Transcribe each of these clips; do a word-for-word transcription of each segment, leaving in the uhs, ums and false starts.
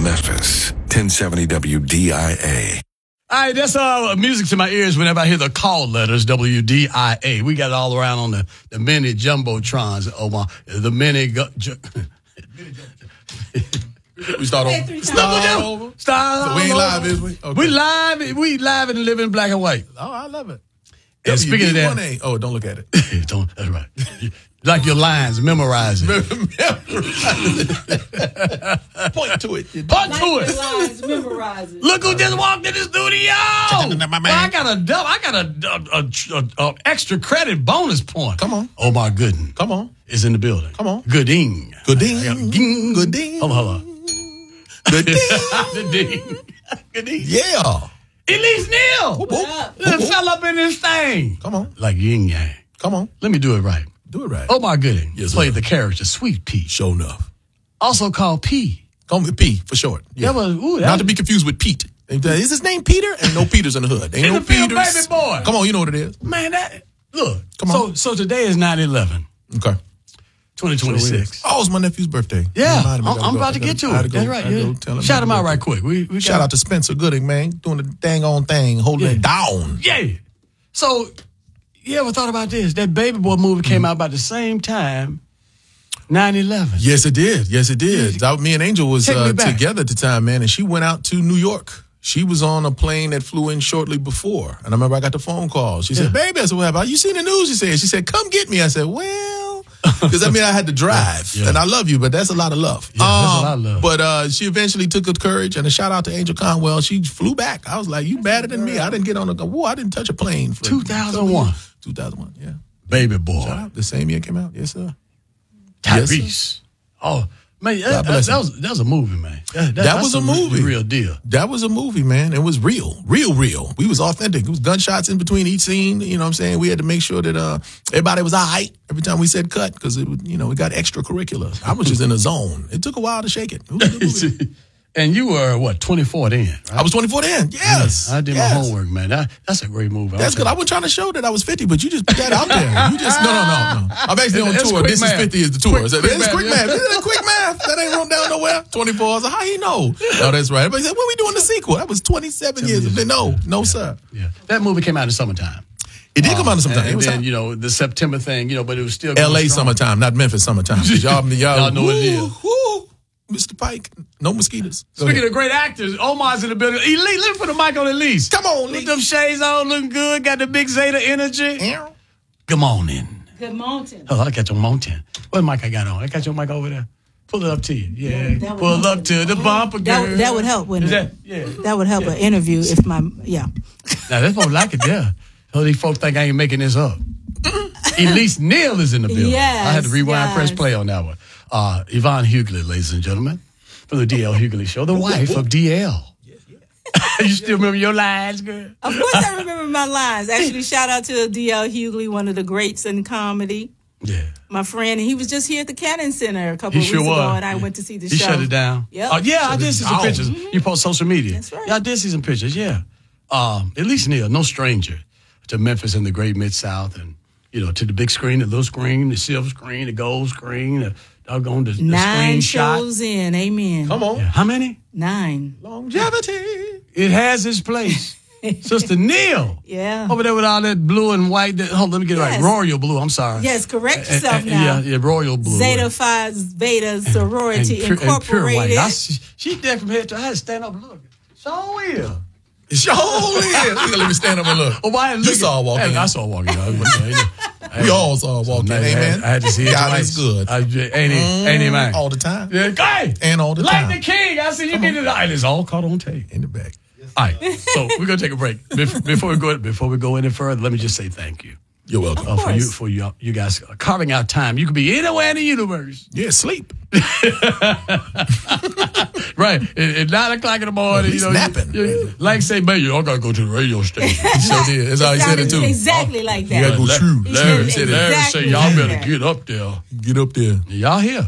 Memphis, ten seventy W D I A. All right, that's uh, music to my ears whenever I hear the call letters, W D I A. We got it all around on the, the mini jumbotrons, Omar. The mini... Gu- ju- we start over. Start over. Start so we ain't over. live, is we? Okay. We live. We live and live in black and white. Oh, I love it. And speaking of that... Oh, don't look at it. don't, that's right. Like your lines, memorize it. Point to it. Point like to your it. lines, memorize it. Look who just walked in the studio. My man. Well, I got a double, I got a, a, a, a extra credit bonus point. Come on. Omar Gooden. Come on. Is in the building. Come on. Gooding. Gooding. I got a ging. Gooding. Hold on, hold on. Gooding. Gooding. Gooding. Yeah. Elise Neal. Whoop, What whoop. up? That fell up in this thing. Come on. Like yin yang. Come on. Let me do it right. Do it right. Omar Gooding Yes, played sir. the character Sweet Pea. Show enough. Also called P. Call me P for short. Yeah. That was, ooh, that Not to be confused with Pete. Is his name Peter? Ain't no Peters in the hood. Ain't In no the field, Peters. baby boy. Come on, you know what it is. Man, that, look. Come so, on. So today is nine eleven, Okay. twenty twenty-six. Oh, it's my nephew's birthday. Yeah, Reminded me, I'm, gotta I'm go. about I to gotta- get to I it. gotta go- That's right. I gotta Yeah. go tell him Shout him happy out right birthday. quick. We, we Shout got, out to Spencer Gooding, man, doing the dang on thing, holding Yeah. it down. Yeah. So, you ever thought about this? That Baby Boy movie came Mm-hmm. out about the same time, nine eleven. Yes, it did. Yes, it did. That- me and Angel was Take me uh, back. together at the time, man, and she went out to New York. She was on a plane that flew in shortly before, and I remember I got the phone call. She said, Yeah. "Baby," I said, "What happened? You seen the news?" She said, "She said, come get me." I said, "Well," because I mean I had to drive, Yeah. and I love you, but that's a lot of love. Yeah, that's a lot of love. But uh, she eventually took her courage, and a shout out to Angel Conwell. She flew back. I was like, "You better than me." I didn't get on a whoa. I didn't touch a plane for two thousand one. two thousand one, yeah. Baby Boy. Shout out. The same year it came out. Yes, sir. Yes, sir. Tyrese. Oh, man, that, God that, bless that him. was that was a movie, man. That, that, That that's was a the movie. The real deal. That was a movie, man. It was real, real, real. We was authentic. It was gunshots in between each scene. You know what I'm saying? We had to make sure that uh, everybody was all right every time we said cut because, it, you know, we got extracurricular. I was just in a zone. It took a while to shake it. It was a good movie. And you were, what, twenty-four then, right? I was twenty-four then. Yes. I did yes. my homework, man. That, that's a great movie. That's good. I wasn't trying to show that I was fifty, but you just put that out there. You just, no, no, no, no. I'm actually on It's tour. quick This math. is fifty is the tour. Quick- So quick it's math, quick yeah. math. Isn't that quick math? That ain't wrote down nowhere. twenty-four. I was like, how you know? No, that's right. Everybody said, when we doing the sequel? That was twenty-seven years. years No, no, sir. Yeah. That movie came out in summertime. It did come out And, sometime. It and was then, hot. you know, the September thing, you know, but it was still L A going strong. summertime, not Memphis summertime. 'Cause Y'all, y'all, Y'all know what it is. Woo, Mister Pike, no mosquitoes. Go Speaking ahead. of great actors, Omar's in the building. Elise, let me put the mic on Elise. Come on, With Elise. them shades on, looking good, got the big Zeta energy. Aaron. Come on in. Good morning. Oh, I got your mountain. What mic I got on? I got your mic over there. Pull it up to you. Yeah. That would Pull help. up to the bumper, girl. That, that would help, wouldn't Is it? that? Yeah. That would help an interview if my, yeah. Now, that's folks like it there. Oh, these folks think I ain't making this up. Elise Neal is in the building. Yes, I had to rewind, yes. press play on that one. Uh, Yvonne Hughley, ladies and gentlemen, from the D L Hughley Show, the wife of D L. You still remember your lines, girl? Of course I remember my lines. Actually, shout out to D L Hughley, one of the greats in comedy. Yeah. My friend, and he was just here at the Cannon Center a couple He of sure weeks ago, was. and I went to see the He show. shut it down. Yep. Oh, yeah, I Shut did it see some down. pictures. You post social media. That's right. Yeah, I did see some pictures, yeah. Um, Elise Neal, no stranger to Memphis and the great Mid-South and, you know, to the big screen, the little screen, the silver screen, the gold screen, the doggone, the, the Nine screenshot. shows in, amen. Come on. Yeah. How many? Nine. Longevity. It has its place. Sister Neal. Yeah. Over there with all that blue and white. That, hold on, let me get it Yes. right. Royal blue, I'm sorry. Yes, correct And- yourself and- now. Yeah, yeah, royal blue. Zeta Phi Beta Sorority and, pure- and pure white. Incorporated. I, see- she dead from head to I had to stand up and look. So weird. It's your whole head. You gotta let me stand up and look. Oh, why? You saw her walking I, in. I saw her walking in. We all saw her walking in. I had, Amen. I had to see it God twice. is good. I, ain't he? Ain't he, man? All the time. Yeah, hey! And all the like time. the king. I see you get it. And it's all caught on tape. In the back. All right. So we're gonna take a break. Bef- Before we go before we go any further, let me just say thank you. You're welcome. Uh, for you course. for you you guys carving out time. You could be anywhere in the universe. Yeah, sleep. Right. At, at nine o'clock in the morning, He's you know. napping. You, you, like say, baby, I gotta go to the radio station. He sure did. That's how he said it too. Exactly like that. You gotta go La- true. Larry, He said Larry exactly say, y'all like better that. get up there. Get up there. Y'all here.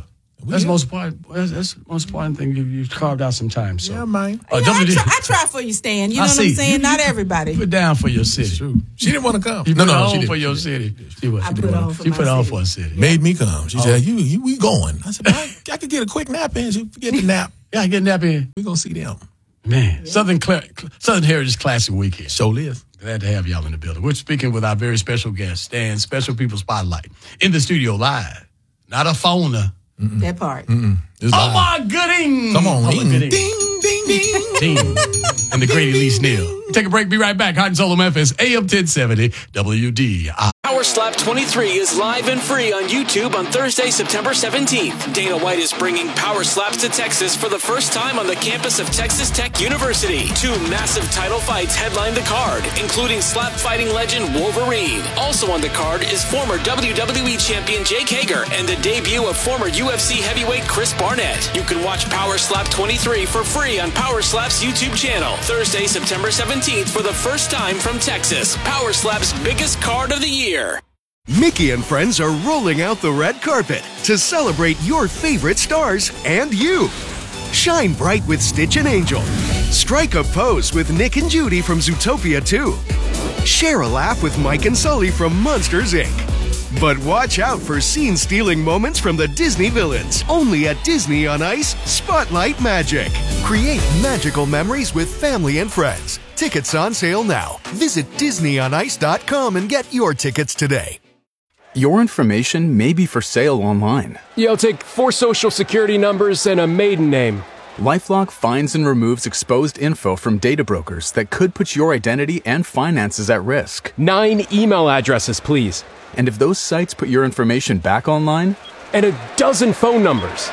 That's the Yeah. most important. That's, that's the most important thing you, you carved out some time. So. Yeah, man. Uh, Yeah, I, W D try, I try for you, Stan. You know I what see. I'm saying? You- Not you- everybody. Put down for your city. True. She didn't want to come. You no, put no, on she didn't. for your city. She, was, I she, put did. on for she my put on city. for a city. Made me come. She Oh. said, "You, you, we going?" I said, I, "I could get a quick nap in. She forget the nap. Yeah, I get that in. We gonna see them." Man, Southern Cla- Southern Heritage Classic Weekend. Show live. Glad to have y'all in the building. We're speaking with our very special guest, Stan, Special People Spotlight, in the studio live. Not a phoner. That part. It's Oh, live. my gooding. Come on, Oh, my ding, gooding. ding, ding, ding. Team and the great Elise Neal. Take a break. Be right back. Hot and Solo Memphis, A M ten seventy, W D I. Power Slap twenty-three is live and free on YouTube on Thursday, September seventeenth. Dana White is bringing Power Slaps to Texas for the first time on the campus of Texas Tech University. Two massive title fights headline the card, including slap fighting legend Wolverine. Also on the card is former W W E champion Jake Hager and the debut of former U F C heavyweight Chris Barnett. You can watch Power Slap twenty-three for free on Power Slap's YouTube channel. Thursday, September seventeenth for the first time from Texas. Power Slap's biggest card of the year. Mickey and friends are rolling out the red carpet to celebrate your favorite stars and you. Shine bright with Stitch and Angel. Strike a pose with Nick and Judy from Zootopia two. Share a laugh with Mike and Sully from Monsters, Incorporated. But watch out for scene-stealing moments from the Disney villains. Only at Disney on Ice, Spotlight Magic. Create magical memories with family and friends. Tickets on sale now. Visit disney on ice dot com and get your tickets today. Your information may be for sale online. Yeah, I'll take four social security numbers and a maiden name. LifeLock finds and removes exposed info from data brokers that could put your identity and finances at risk. Nine email addresses, please. And if those sites put your information back online, And a dozen phone numbers.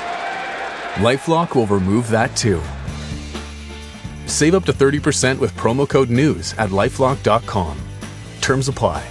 LifeLock will remove that too. Save up to thirty percent with promo code NEWS at lifelock dot com. Terms apply.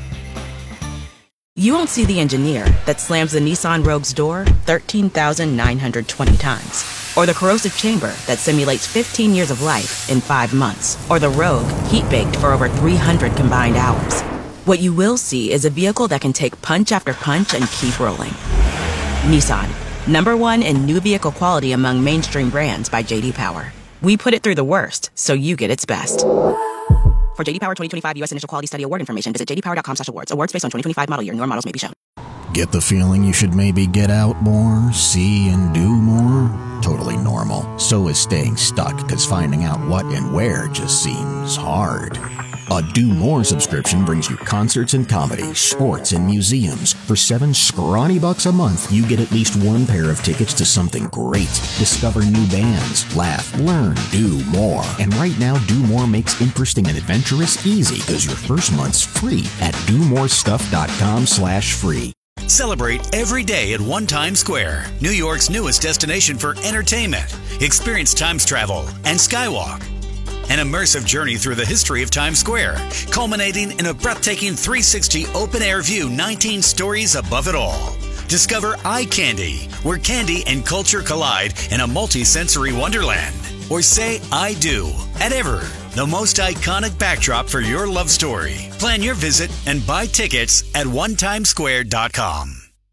You won't see the engineer that slams the Nissan Rogue's door thirteen thousand nine hundred twenty times. Or the corrosive chamber that simulates fifteen years of life in five months. Or the Rogue heat-baked for over three hundred combined hours. What you will see is a vehicle that can take punch after punch and keep rolling. Nissan, number one in new vehicle quality among mainstream brands by J D Power. We put it through the worst, so you get its best. For J D Power twenty twenty-five U S Initial Quality Study Award information, visit j d power dot com slash awards. Awards based on twenty twenty-five model year. Newer models may be shown. Get the feeling you should maybe get out more, see and do more? Totally normal. So is staying stuck, because finding out what and where just seems hard. A Do More subscription brings you concerts and comedy, sports and museums. For seven scrawny bucks a month, you get at least one pair of tickets to something great. Discover new bands, laugh, learn, do more. And right now, Do More makes interesting and adventurous easy, because your first month's free at do more stuff dot com slash free. Celebrate every day at One Times Square, New York's newest destination for entertainment. Experience Times travel and Skywalk. An immersive journey through the history of Times Square, culminating in a breathtaking three sixty open-air view nineteen stories above it all. Discover Eye Candy, where candy and culture collide in a multi-sensory wonderland. Or say I do at Ever, the most iconic backdrop for your love story. Plan your visit and buy tickets at one times square dot com.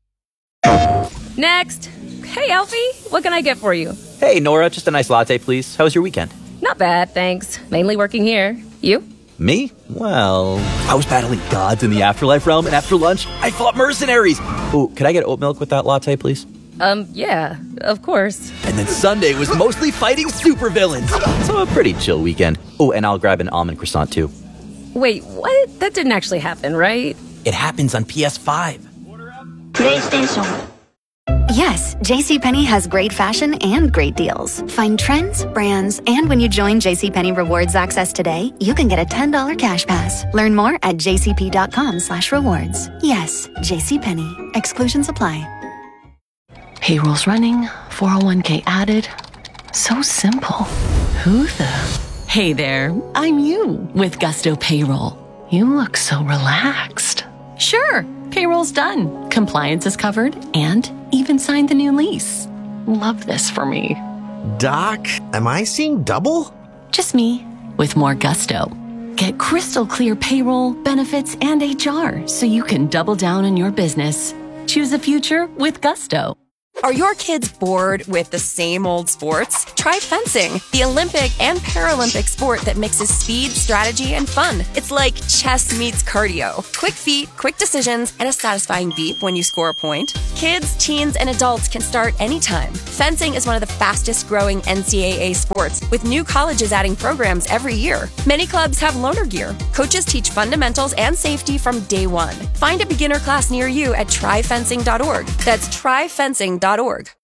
Next. Hey, Elfie, what can I get for you? Hey, Nora, just a nice latte, please. How was your weekend? Not bad, thanks. Mainly working here. You? Me? Well, I was battling gods in the afterlife realm, and after lunch, I fought mercenaries. Ooh, could I get oat milk with that latte, please? Um, yeah, of course. And then Sunday was mostly fighting supervillains. So a pretty chill weekend. Oh, and I'll grab an almond croissant, too. Wait, what? That didn't actually happen, right? It happens on P S five. PlayStation. Yes, JCPenney has great fashion and great deals. Find trends, brands, and when you join JCPenney Rewards Access today, you can get a ten dollars cash pass. Learn more at jcp.com slash rewards. Yes, JCPenney. Exclusions apply. Payroll's running, four oh one k added. So simple. Who the? Hey there, I'm you with Gusto Payroll. You look so relaxed. Sure, payroll's done. Compliance is covered and even signed the new lease. Love this for me. Doc, am I seeing double? Just me with more Gusto. Get crystal clear payroll, benefits, and H R so you can double down on your business. Choose a future with Gusto. Are your kids bored with the same old sports? Try fencing, the Olympic and Paralympic sport that mixes speed, strategy, and fun. It's like chess meets cardio. Quick feet, quick decisions, and a satisfying beep when you score a point. Kids, teens, and adults can start anytime. Fencing is one of the fastest growing N C double A sports, with new colleges adding programs every year. Many clubs have loaner gear. Coaches teach fundamentals and safety from day one. Find a beginner class near you at try fencing dot org. That's try fencing dot org.